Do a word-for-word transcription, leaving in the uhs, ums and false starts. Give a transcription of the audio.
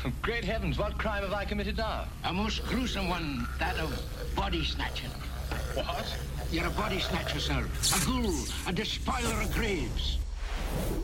Great heavens, what crime have I committed now? A most gruesome one, that of body snatching. What? You're a body snatcher, sir. A ghoul, a despoiler of graves.